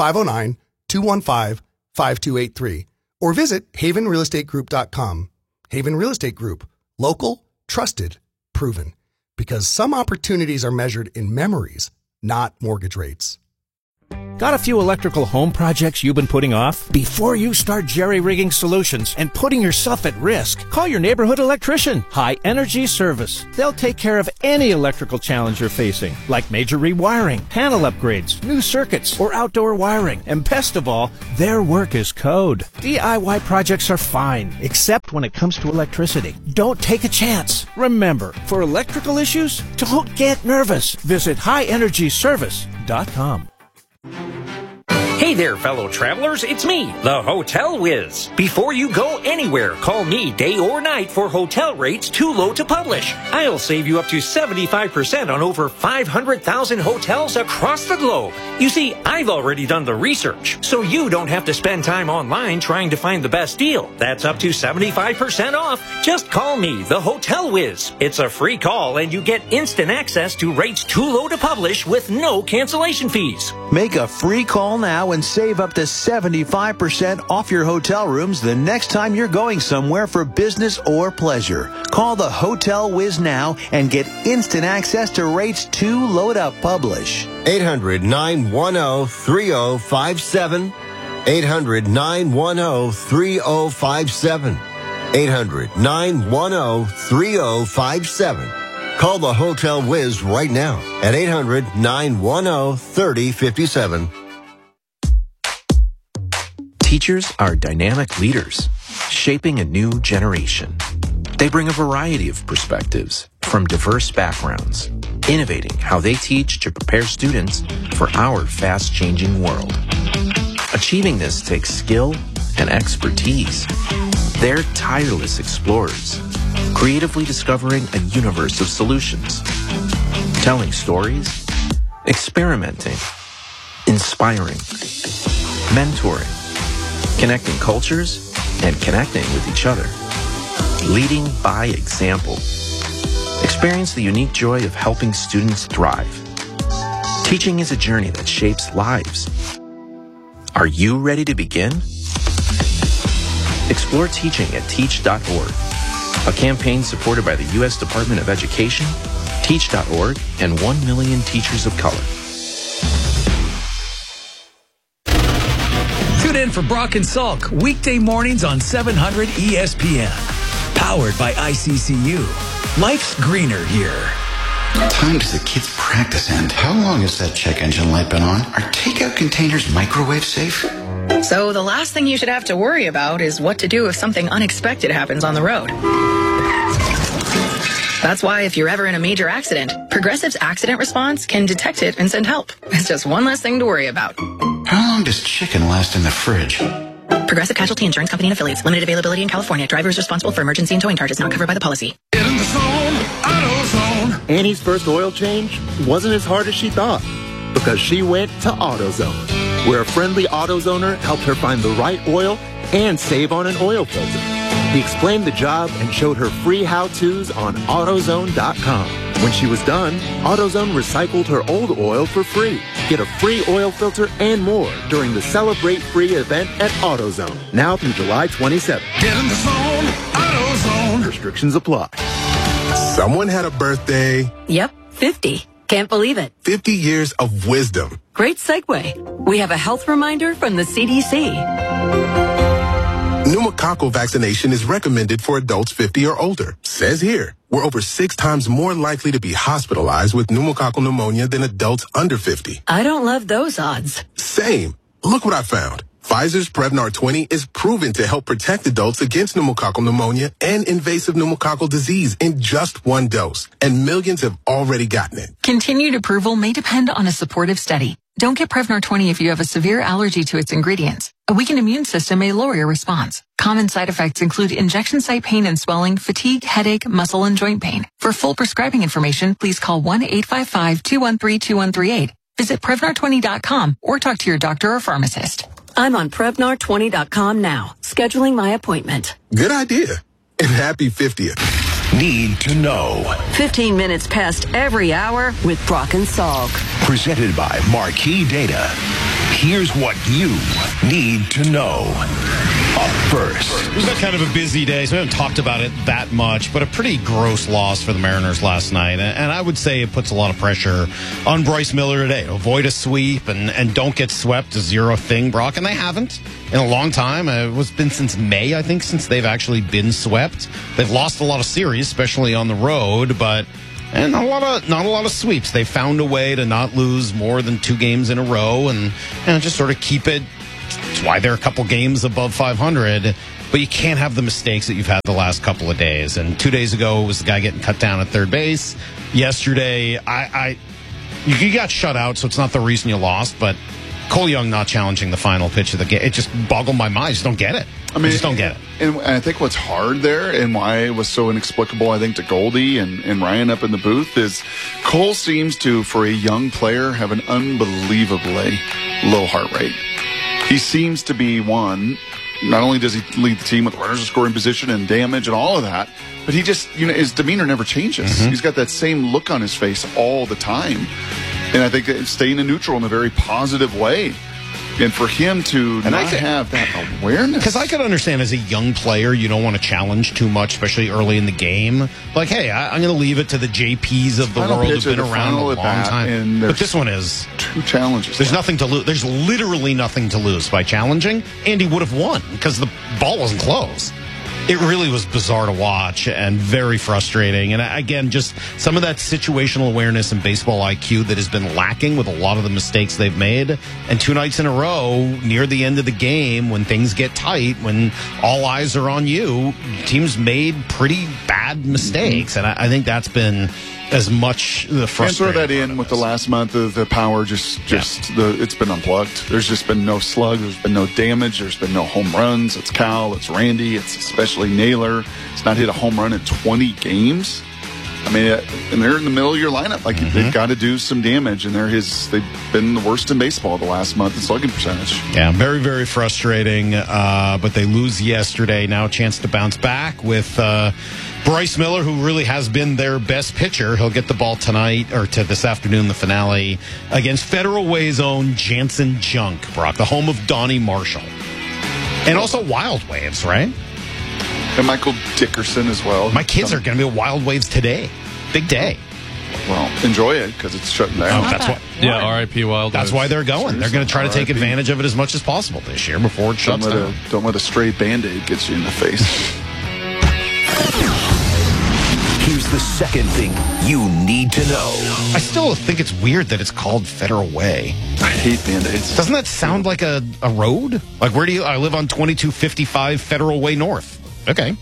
509-215-5283 or visit havenrealestategroup.com. Haven Real Estate Group. Local, trusted, proven. Because some opportunities are measured in memories, not mortgage rates. Got a few electrical home projects you've been putting off? Before you start jerry-rigging solutions and putting yourself at risk, call your neighborhood electrician, High Energy Service. They'll take care of any electrical challenge you're facing, like major rewiring, panel upgrades, new circuits, or outdoor wiring. And best of all, their work is code. DIY projects are fine, except when it comes to electricity. Don't take a chance. Remember, for electrical issues, don't get nervous. Visit highenergyservice.com. Hey there, fellow travelers. It's me, the Hotel Whiz. Before you go anywhere, call me day or night for hotel rates too low to publish. I'll save you up to 75% on over 500,000 hotels across the globe. You see, I've already done the research, so you don't have to spend time online trying to find the best deal. That's up to 75% off. Just call me, the Hotel Whiz. It's a free call, and you get instant access to rates too low to publish with no cancellation fees. Make a free call now and save up to 75% off your hotel rooms the next time you're going somewhere for business or pleasure. Call the Hotel Whiz now and get instant access to rates too low to publish. 800-910-3057. 800-910-3057. 800-910-3057. Call the Hotel Whiz right now at 800-910-3057. Teachers are dynamic leaders, shaping a new generation. They bring a variety of perspectives from diverse backgrounds, innovating how they teach to prepare students for our fast-changing world. Achieving this takes skill and expertise. They're tireless explorers, creatively discovering a universe of solutions, telling stories, experimenting, inspiring, mentoring, connecting cultures, and connecting with each other. Leading by example. Experience the unique joy of helping students thrive. Teaching is a journey that shapes lives. Are you ready to begin? Explore teaching at teach.org, a campaign supported by the U.S. Department of Education, teach.org, and 1 million teachers of color. Tune in for Brock and Salk weekday mornings on 700 ESPN. Powered by ICCU. Life's greener here. What time does the kids' practice end? How long has that check engine light been on? Are takeout containers microwave safe? So the last thing you should have to worry about is what to do if something unexpected happens on the road. That's why if you're ever in a major accident, Progressive's accident response can detect it and send help. It's just one less thing to worry about. How long does chicken last in the fridge? Progressive Casualty Insurance Company and Affiliates. Limited availability in California. Driver is responsible for emergency and towing charges not covered by the policy. Get in the zone, AutoZone. Annie's first oil change wasn't as hard as she thought because she went to AutoZone, where a friendly AutoZoner helped her find the right oil and save on an oil filter. He explained the job and showed her free how-tos on AutoZone.com. When she was done, AutoZone recycled her old oil for free. Get a free oil filter and more during the Celebrate Free event at AutoZone. Now through July 27th. Get in the zone, AutoZone. Restrictions apply. Someone had a birthday. Yep, 50. Can't believe it. 50 years of wisdom. Great segue. We have a health reminder from the CDC. Pneumococcal vaccination is recommended for adults 50 or older. Says here, we're over 6 times more likely to be hospitalized with pneumococcal pneumonia than adults under 50. I don't love those odds. Same. Look what I found. Pfizer's Prevnar 20 is proven to help protect adults against pneumococcal pneumonia and invasive pneumococcal disease in just 1 dose. And millions have already gotten it. Continued approval may depend on a supportive study. Don't get Prevnar 20 if you have a severe allergy to its ingredients. A weakened immune system may lower your response. Common side effects include injection site pain and swelling, fatigue, headache, muscle, and joint pain. For full prescribing information, please call 1-855-213-2138. Visit Prevnar20.com or talk to your doctor or pharmacist. I'm on Prevnar20.com now, scheduling my appointment. Good idea. And happy 50th. need to know. 15 minutes past every hour with Brock and Salk. Presented by Marquee Data. Here's what you need to know. Up first. It was kind of a busy day, so we haven't talked about it that much, but a pretty gross loss for the Mariners last night. And I would say it puts a lot of pressure on Bryce Miller today to avoid a sweep and don't get swept, a zero thing, Brock. And they haven't in a long time. It's been since May, I think, since they've actually been swept. They've lost a lot of series, especially on the road, but and not a lot of sweeps. They found a way to not lose more than 2 games in a row and just sort of keep it. That's why they're a couple games above 500, but you can't have the mistakes that you've had the last couple of days. And 2 days ago, it was the guy getting cut down at third base. Yesterday, you got shut out, so it's not the reason you lost, but Cole Young not challenging the final pitch of the game, it just boggled my mind. I just don't get it. I just don't get it. And I think what's hard there and why it was so inexplicable, I think, to Goldie and Ryan up in the booth is Cole seems to, for a young player, have an unbelievably low heart rate. He seems to be one, not only does he lead the team with runners in scoring position and damage and all of that, but he just, his demeanor never changes. Mm-hmm. He's got that same look on his face all the time. And I think that staying in neutral in a very positive way. And for him to not have that awareness. Because I could understand as a young player, you don't want to challenge too much, especially early in the game. Like, hey, I'm going to leave it to the JPs of the world who've been around a long time. But this one is 2 challenges. There's nothing to lose. There's literally nothing to lose by challenging. Andy would have won because the ball wasn't close. It really was bizarre to watch and very frustrating. And again, just some of that situational awareness and baseball IQ that has been lacking with a lot of the mistakes they've made. And 2 nights in a row, near the end of the game, when things get tight, when all eyes are on you, teams made pretty bad mistakes. And I think that's been as much the frustrating. And throw that in with the last month of the power, it's been unplugged. There's just been no slug. There's been no damage. There's been no home runs. It's Cal. It's Randy. It's especially Naylor. It's not hit a home run in 20 games. I mean, and they're in the middle of your lineup. Like, they've got to do some damage, and they've been the worst in baseball the last month in slugging percentage. Yeah, very, very frustrating. But they lose yesterday. Now a chance to bounce back with Bryce Miller, who really has been their best pitcher. He'll get the ball tonight, or to this afternoon, the finale, against Federal Way's own Jansen Junk, Brock, the home of Donnie Marshall. And also Wild Waves, right? And Michael Dickerson as well. My kids are going to be at Wild Waves today. Big day. Well, enjoy it because it's shutting down. That's why. Yeah, R.I.P. Wild Waves. That's why they're going. They're going to try to take advantage of it as much as possible this year before it shuts down. Don't let a stray Band-Aid get you in the face. Here's the second thing you need to know. I still think it's weird that it's called Federal Way. I hate Band-Aids. Doesn't that sound like a road? Like, I live on 2255 Federal Way North. Okay.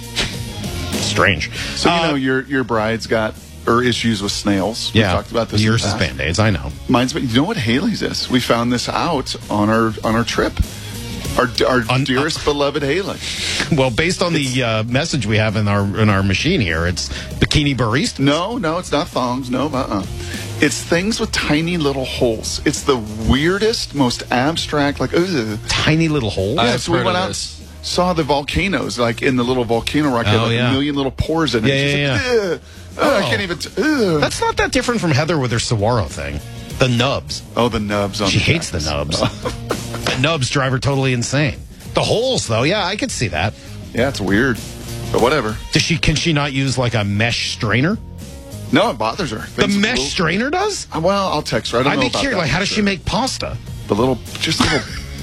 Strange. So, your bride's got issues with snails. We talked about this. Yours is Band-Aids, I know. Mine's, you know what Haley's is? We found this out on our trip. Our dearest beloved Haley. Well, based on the message we have in our machine here, it's bikini barista. No, it's not thongs. No, It's things with tiny little holes. It's the weirdest, most abstract, tiny little holes. Yeah, so we went out, saw the volcanoes, like in the little volcano rock, a million little pores in it. I can't even. That's not that different from Heather with her saguaro thing. The nubs. Oh, the nubs. She hates the nubs. The nubs drive her totally insane. The holes, though, yeah, I could see that. Yeah, it's weird, but whatever. Can she not use like a mesh strainer? No, it bothers her. The mesh strainer does? Well, I'll text her. I don't know I'd be about curious. that. Like, how does she make pasta? Just little.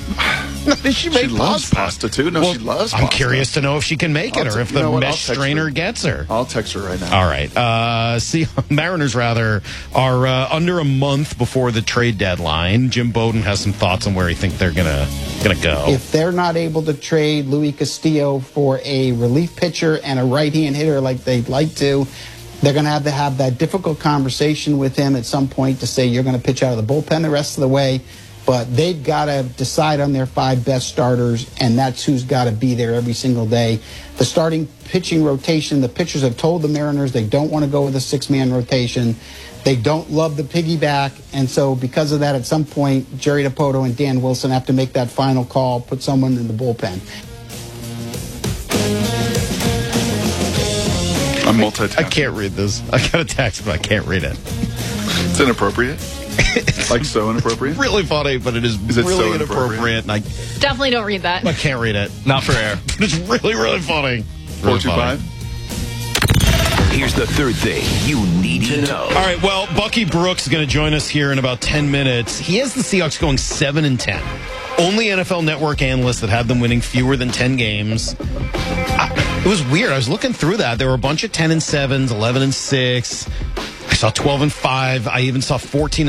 She loves pasta too. She loves pasta. I'm curious to know if she can make it or if the mesh strainer gets her. I'll text her right now. All right. Mariners, are under a month before the trade deadline. Jim Bowden has some thoughts on where he thinks they're gonna go. If they're not able to trade Luis Castillo for a relief pitcher and a right-hand hitter like they'd like to, they're going to have that difficult conversation with him at some point to say you're going to pitch out of the bullpen the rest of the way. But they've got to decide on their 5 best starters, and that's who's got to be there every single day. The starting pitching rotation, the pitchers have told the Mariners they don't want to go with a 6-man rotation. They don't love the piggyback, and so because of that, at some point, Jerry Dipoto and Dan Wilson have to make that final call, put someone in the bullpen. I'm multitasking. I can't read this. I got a text, but I can't read it. It's inappropriate. Like so inappropriate? Really funny, but it is it really so inappropriate. And I Definitely don't read that. can't read it. Not for air. But it's really, really funny. Really 425? Here's the third thing you need to know. All right, well, Bucky Brooks is going to join us here in about 10 minutes. He has the Seahawks going 7-10. Only NFL Network analyst that had them winning fewer than 10 games. It was weird. I was looking through that. There were a bunch of 10-7s, 11-6. I saw 12-5. I even saw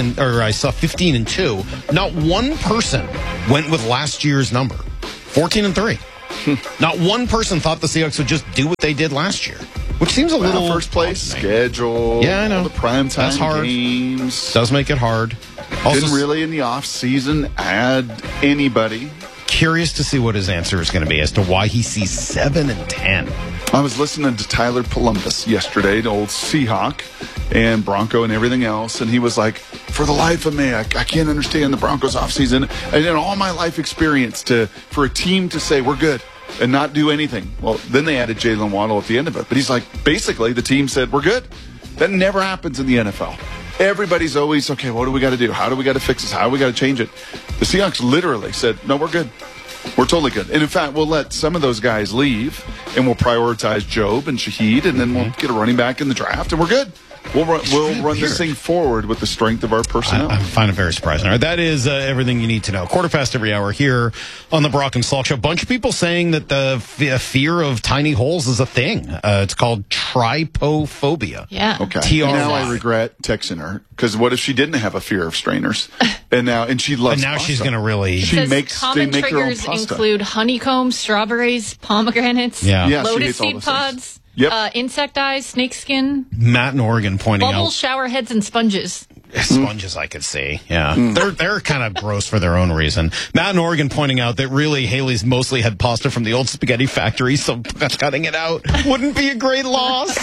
15-2. Not one person went with last year's number, 14-3. Not one person thought the Seahawks would just do what they did last year, which seems a little first place schedule. Yeah, I know. The primetime hard. games Does make it hard. Also, didn't really in the off season add anybody. Curious to see what his answer is going to be as to why he sees 7-10. I was listening to Tyler Columbus yesterday, the old Seahawk and Bronco and everything else, and he was like, for the life of me, I can't understand the Broncos offseason. And in all my life experience, for a team to say we're good and not do anything. Well, then they added Jalen Waddle at the end of it. But he's like, basically, the team said we're good. That never happens in the NFL. Everybody's always, okay, what do we got to do? How do we got to fix this? How do we got to change it? The Seahawks literally said, no, we're good. We're totally good. And in fact, we'll let some of those guys leave, and we'll prioritize Job and Shaheed, and then we'll get a running back in the draft, and we're good. We'll run this thing forward with the strength of our personnel. I find it very surprising. All right, that is everything you need to know. 4:15 every hour here on the Brock and Salk Show. A bunch of people saying that the fear of tiny holes is a thing. It's called trypophobia. Yeah. Okay. TRY. Now I regret texting her, because what if she didn't have a fear of strainers? And she loves And now pasta. she's going to really... They make her own triggers pasta. include honeycomb, strawberries, pomegranates, lotus seed pods. Yep. Insect eyes, snake skin. Matt in Oregon pointing Bubble out... shower heads and sponges. Sponges, I could see. Yeah. They're kind of gross for their own reason. Matt in Oregon pointing out that really Haley's mostly had pasta from the old spaghetti factory, so cutting it out wouldn't be a great loss.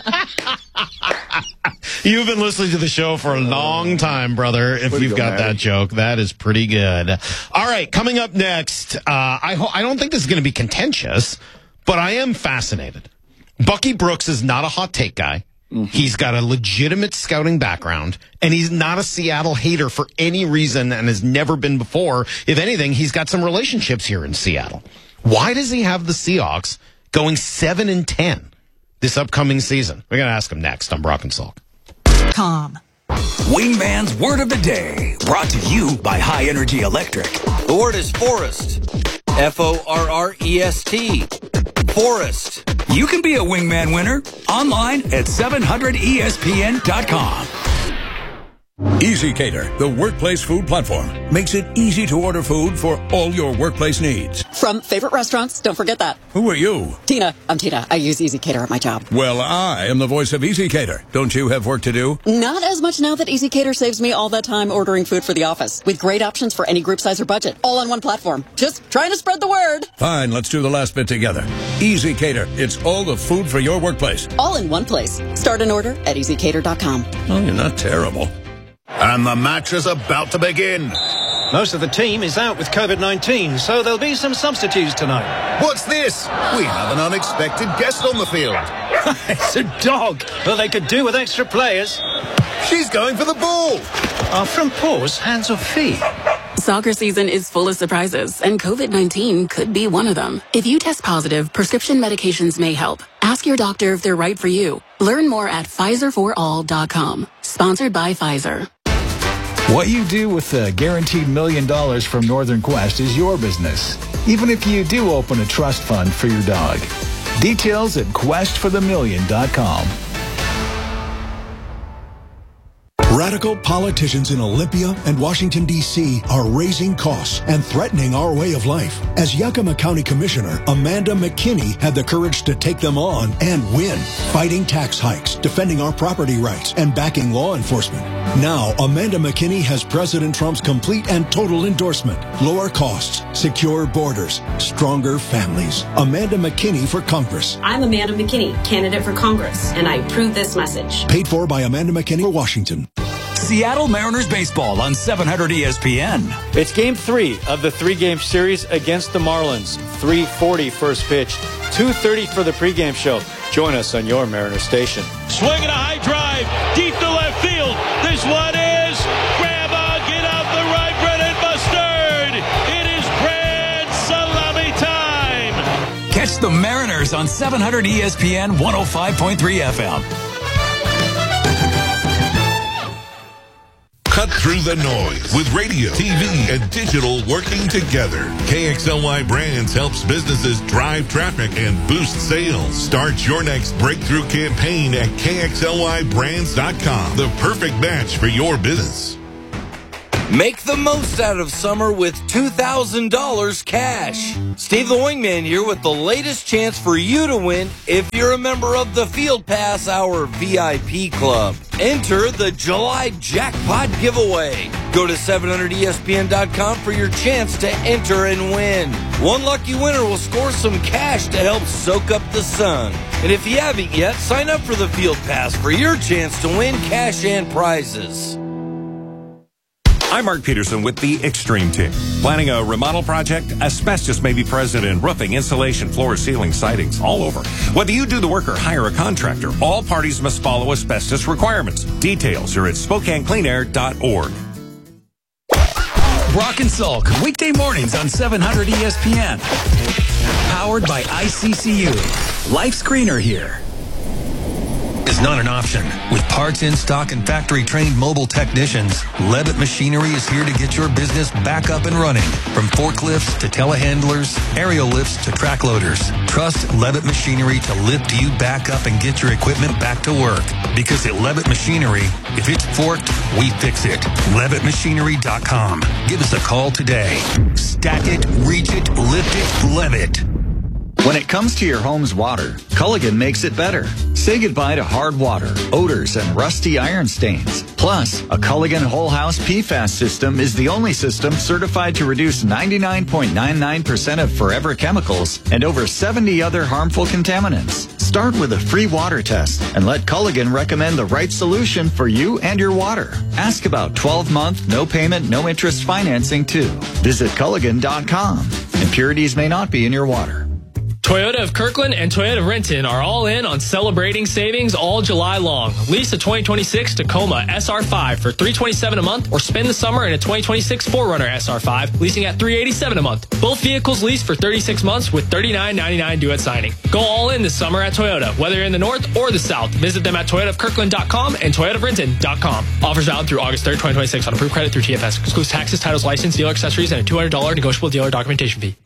You've been listening to the show for a long time, brother. If you've got that joke, that is pretty good. All right, coming up next, I don't think this is going to be contentious, but I am fascinated. Bucky Brooks is not a hot take guy. He's got a legitimate scouting background, and he's not a Seattle hater for any reason and has never been before. If anything, he's got some relationships here in Seattle. Why does he have the Seahawks going 7-10 this upcoming season? We're going to ask him next on Brock and Salk. Wingman's Word of the Day, brought to you by High Energy Electric. The word is forest. Forrest. Forest. You can be a Wingman winner online at 700ESPN.com. EasyCater, the workplace food platform, makes it easy to order food for all your workplace needs. From favorite restaurants, don't forget that. Who are you? Tina. I'm Tina. I use EasyCater at my job. Well, I am the voice of EasyCater. Don't you have work to do? Not as much now that EasyCater saves me all that time ordering food for the office, with great options for any group size or budget, all on one platform. Just trying to spread the word. Fine, let's do the last bit together. EasyCater, it's all the food for your workplace. All in one place. Start an order at EasyCater.com. Oh, you're not terrible. And the match is about to begin. Most of the team is out with COVID-19, so there'll be some substitutes tonight. What's this? We have an unexpected guest on the field. It's a dog, but they could do with extra players. She's going for the ball. Are front paws hands or feet? Soccer season is full of surprises, and COVID-19 could be one of them. If you test positive, prescription medications may help. Ask your doctor if they're right for you. Learn more at PfizerForAll.com. Sponsored by Pfizer. What you do with the guaranteed $1 million from Northern Quest is your business, even if you do open a trust fund for your dog. Details at questforthemillion.com. Radical politicians in Olympia and Washington, D.C. are raising costs and threatening our way of life. As Yakima County Commissioner, Amanda McKinney had the courage to take them on and win, fighting tax hikes, defending our property rights, and backing law enforcement. Now, Amanda McKinney has President Trump's complete and total endorsement. Lower costs, secure borders, stronger families. Amanda McKinney for Congress. I'm Amanda McKinney, candidate for Congress, and I approve this message. Paid for by Amanda McKinney for Washington. Seattle Mariners baseball on 700 ESPN. It's game 3 of the 3-game series against the Marlins. 3:40 first pitch, 2:30 for the pregame show. Joe Join us on your Mariner station. Swinging a high drive, deep to left field. This one is grab on, get out the right, Brennan Mustard. It is grand salami time. Catch the Mariners on 700 ESPN 105.3 FM. Cut through the noise with radio, TV, and digital working together. KXLY Brands helps businesses drive traffic and boost sales. Start your next breakthrough campaign at KXLYBrands.com. The perfect match for your business. Make the most out of summer with $2,000 cash. Steve the Wingman here with the latest chance for you to win if you're a member of the Field Pass Hour VIP Club. Enter the July Jackpot Giveaway. Go to 700ESPN.com for your chance to enter and win. One lucky winner will score some cash to help soak up the sun. And if you haven't yet, sign up for the Field Pass for your chance to win cash and prizes. I'm Mark Peterson with the Extreme Team. Planning a remodel project? Asbestos may be present in roofing, insulation, floors, ceilings, sidings, all over. Whether you do the work or hire a contractor, all parties must follow asbestos requirements. Details are at SpokaneCleanAir.org. Brock and Salk, weekday mornings on 700 ESPN. Powered by ICCU. Life's greener here. Is not an option. With parts in stock and factory-trained mobile technicians, Levitt Machinery is here to get your business back up and running. From forklifts to telehandlers, aerial lifts to track loaders. Trust Levitt Machinery to lift you back up and get your equipment back to work. Because at Levitt Machinery, if it's forked, we fix it. LevittMachinery.com. Give us a call today. Stack it, reach it, lift it, Levitt. When it comes to your home's water, Culligan makes it better. Say goodbye to hard water, odors, and rusty iron stains. Plus, a Culligan Whole House PFAS system is the only system certified to reduce 99.99% of forever chemicals and over 70 other harmful contaminants. Start with a free water test and let Culligan recommend the right solution for you and your water. Ask about 12-month, no payment, no interest financing too. Visit Culligan.com. Impurities may not be in your water. Toyota of Kirkland and Toyota of Renton are all in on celebrating savings all July long. Lease a 2026 Tacoma SR5 for $327 a month or spend the summer in a 2026 4Runner SR5 leasing at $387 a month. Both vehicles leased for 36 months with $39.99 due at signing. Go all in this summer at Toyota, whether you're in the north or the south. Visit them at ToyotaofKirkland.com and ToyotaofRenton.com. Offers valid through August 3rd, 2026 on approved credit through TFS. Excludes taxes, titles, license, dealer accessories, and a $200 negotiable dealer documentation fee.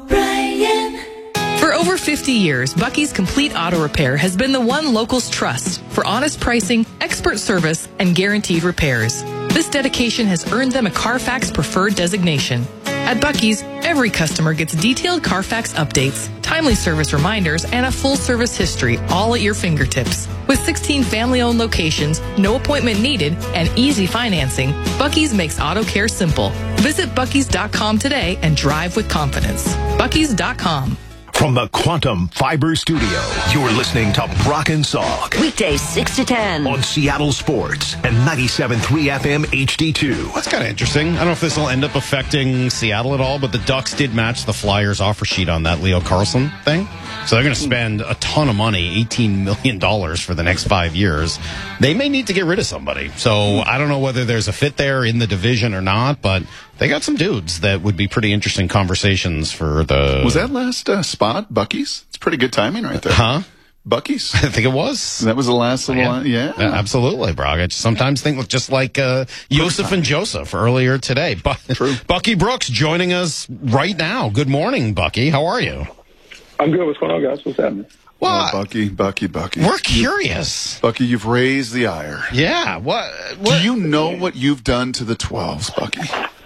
For over 50 years, Bucky's Complete Auto Repair has been the one locals trust for honest pricing, expert service, and guaranteed repairs. This dedication has earned them a Carfax Preferred designation. At Bucky's, every customer gets detailed Carfax updates, timely service reminders, and a full service history, all at your fingertips. With 16 family-owned locations, no appointment needed, and easy financing, Bucky's makes auto care simple. Visit Bucky's.com today and drive with confidence. Bucky's.com. From the Quantum Fiber Studio, you're listening to Brock and Salk. Weekdays 6 to 10. On Seattle Sports and 97.3 FM HD2. That's kind of interesting. I don't know if this will end up affecting Seattle at all, but the Ducks did match the Flyers offer sheet on that Leo Carlson thing. So they're going to spend a ton of money, $18 million for the next 5 years. They may need to get rid of somebody. So I don't know whether there's a fit there in the division or not, but they got some dudes that would be pretty interesting conversations for the... Was that last spot, Bucky's? It's pretty good timing right there. Huh? Bucky's? I think it was. That was the last of the line? Yeah. Absolutely, Brock. I sometimes think just like Yosef and Joseph earlier today. True. Bucky Brooks joining us right now. Good morning, Bucky. How are you? I'm good. What's going on, guys? What's happening? Well, Bucky. We're curious. Bucky, you've raised the ire. Yeah. What? Do you know what you've done to the 12s, Bucky?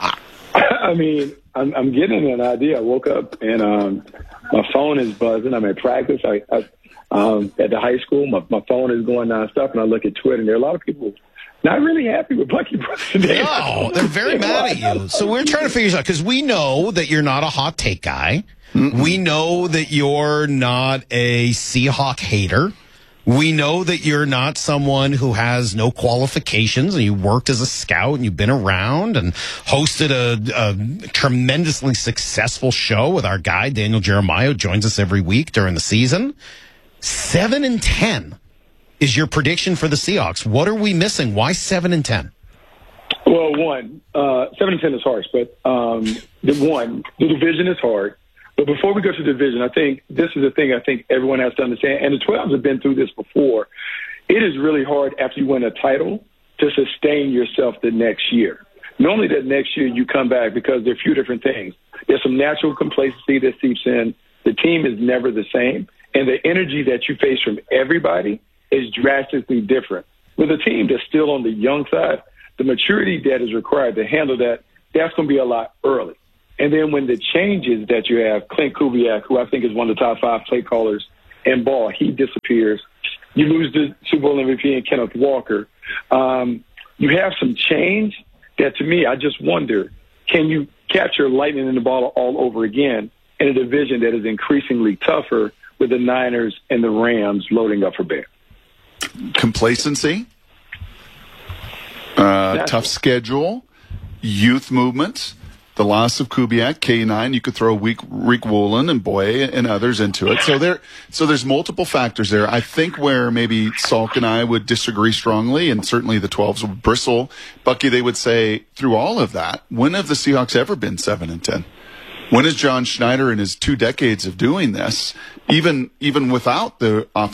I mean, I'm getting an idea. I woke up and my phone is buzzing. I'm at practice. At the high school, my phone is going nonstop, and I look at Twitter, and there are a lot of people not really happy with Bucky Brooks today. No, they're very mad at you. So we're trying to figure this out because we know that you're not a hot take guy. Mm-mm. We know that you're not a Seahawk hater. We know that you're not someone who has no qualifications and you worked as a scout and you've been around and hosted a tremendously successful show with our guy, Daniel Jeremiah, who joins us every week during the season. 7-10 is your prediction for the Seahawks. What are we missing? Why 7-10? Well, 7-10 is harsh, but the division is hard. But before we go to the division, I think this is the thing I think everyone has to understand, and the 12s have been through this before. It is really hard after you win a title to sustain yourself the next year. Normally that next year you come back because there are a few different things. There's some natural complacency that seeps in. The team is never the same, and the energy that you face from everybody is drastically different. With a team that's still on the young side, the maturity that is required to handle that, that's going to be a lot early. And then when the changes that you have, Clint Kubiak, who I think is one of the top 5 play callers in ball, he disappears. You lose the Super Bowl MVP in Kenneth Walker. You have some change that, to me, I just wonder, can you capture lightning in the ball all over again in a division that is increasingly tougher with the Niners and the Rams loading up for bear? Complacency, tough schedule, youth movement, the loss of Kubiak, K9. You could throw Rick Woolen and Boye and others into it. So there's multiple factors there. I think where maybe Salk and I would disagree strongly, and certainly the 12s would bristle. Bucky, they would say, through all of that, when have the Seahawks ever been 7-10? When has John Schneider in his 2 decades of doing this, even without the offensive